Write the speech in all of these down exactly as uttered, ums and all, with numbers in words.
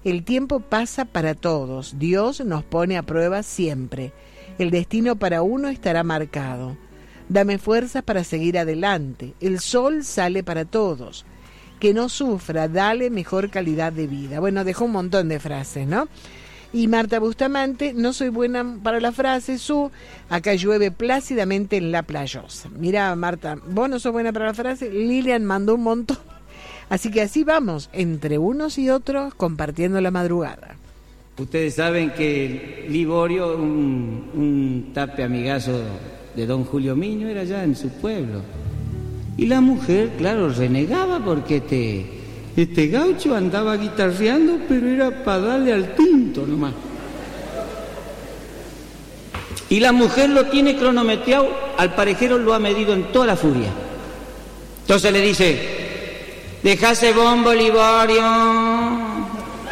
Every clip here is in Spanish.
El tiempo pasa para todos, Dios nos pone a prueba siempre. El destino para uno estará marcado. Dame fuerzas para seguir adelante. El sol sale para todos. Que no sufra, dale mejor calidad de vida. Bueno, dejó un montón de frases, ¿no? Y Marta Bustamante, no soy buena para la frase, su, acá llueve plácidamente en La Playosa. Mira, Marta, vos no sos buena para la frase, Lilian mandó un montón. Así que así vamos, entre unos y otros, compartiendo la madrugada. Ustedes saben que Liborio, un, un tape amigazo de don Julio Miño, era allá en su pueblo. Y la mujer, claro, renegaba porque este, este gaucho andaba guitarreando, pero era para darle al tinto nomás. Y la mujer lo tiene cronometrado, al parejero lo ha medido en toda la furia. Entonces le dice, dejase bombo, Liborio,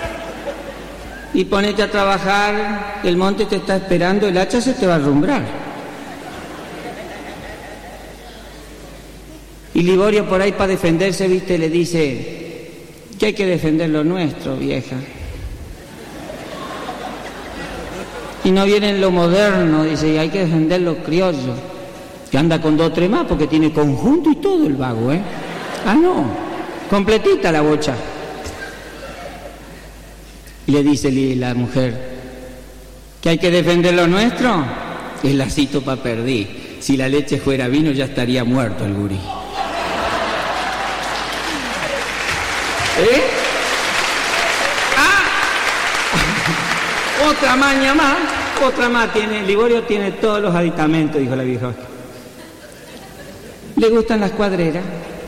y ponete a trabajar, el monte te está esperando, el hacha se te va a arrumbrar. Y Liborio por ahí para defenderse, viste, le dice que hay que defender lo nuestro, vieja. Y no viene en lo moderno, dice, y hay que defender lo criollo. Que anda con dos o tres más porque tiene conjunto y todo el vago, ¿eh? Ah, no, completita la bocha. Y le dice la mujer, que hay que defender lo nuestro, el lacito pa' perdí. Si la leche fuera vino ya estaría muerto el gurí. ¿Eh? ¡Ah! Otra maña más, otra más tiene. Liborio tiene todos los aditamentos, dijo la vieja. ¿Le gustan las cuadreras?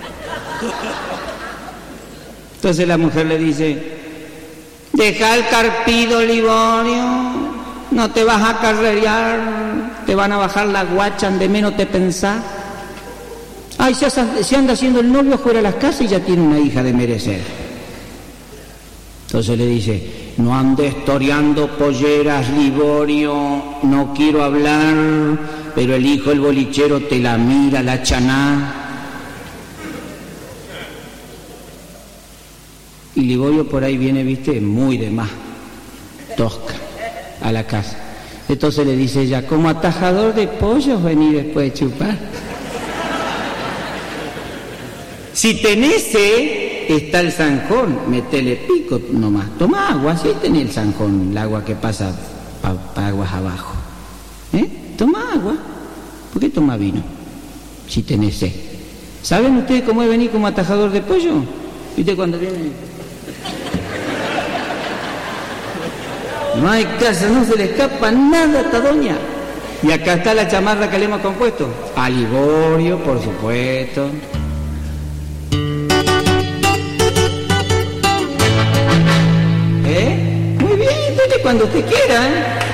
Entonces la mujer le dice, deja el carpido, Liborio, no te vas a carrerear, te van a bajar la guacha, de menos te pensás. Ay, se, se anda haciendo el novio fuera de las casas y ya tiene una hija de merecer. Entonces le dice, no andes toreando polleras, Liborio, no quiero hablar, pero el hijo del bolichero te la mira, la chaná. Y Liborio por ahí viene, viste, muy de más, tosca, a la casa. Entonces le dice ella, como atajador de pollos vení después de chupar. Si tenés sed, está el zanjón, metele pico nomás. Toma agua, sí tenés el zanjón, el agua que pasa para pa aguas abajo. ¿Eh? Toma agua. ¿Por qué toma vino? Si tenés sed. ¿Saben ustedes cómo es venir como atajador de pollo? ¿Viste cuando viene? No hay casa, no se le escapa nada a esta doña. Y acá está la chamarra que le hemos compuesto. A Liborio, por supuesto. ¿Eh? Muy bien, dile cuando usted quiera, ¿eh?